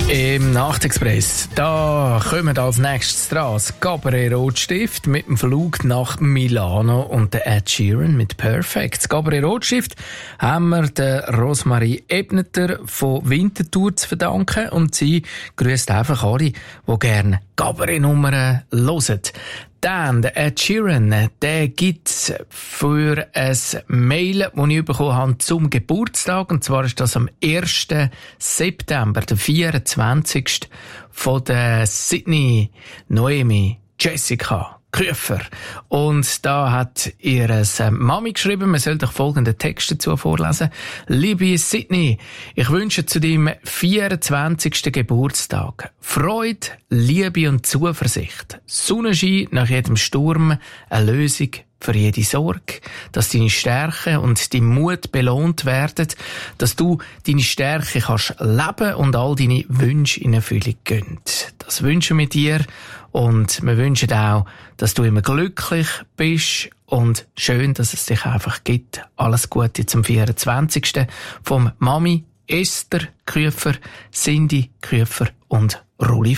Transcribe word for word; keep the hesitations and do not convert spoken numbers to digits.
Im Nachtexpress, da kommen als nächstes dran das Gabriel Rotstift mit dem Flug nach Milano und der Ed Sheeran mit Perfect. Das Gabriel Rotstift haben wir der Rosmarie Ebneter von Winterthur zu verdanken und sie grüßt einfach alle, die gerne Gabriel-Nummern hören. Dann, der Ed Sheeran, der gibt's für ein Mail, das ich bekommen habe zum Geburtstag. Und zwar ist das am ersten September, der vierundzwanzigste von der Sydney Noemi Jessica Küfer. Und da hat ihre Mami geschrieben, man soll doch folgenden Text dazu vorlesen. Liebe Sydney, ich wünsche zu deinem vierundzwanzigsten Geburtstag Freude, Liebe und Zuversicht, Sonnenschein nach jedem Sturm, eine Lösung für jede Sorge, dass deine Stärke und dein Mut belohnt werden, dass du deine Stärke kannst leben und all deine Wünsche in Erfüllung gehen. Das wünschen wir dir und wir wünschen auch, dass du immer glücklich bist und schön, dass es dich einfach gibt. Alles Gute zum vierundzwanzigsten vom Mami Esther Küfer, Cindy Küfer und Ruli